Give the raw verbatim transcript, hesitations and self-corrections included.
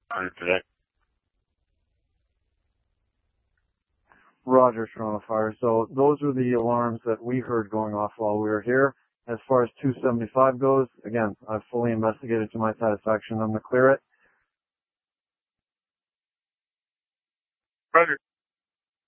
Roger, today. Roger, Toronto Fire. So those were the alarms that we heard going off while we were here. As far as two seventy-five goes, again, I've fully investigated to my satisfaction. I'm going to clear it. Roger.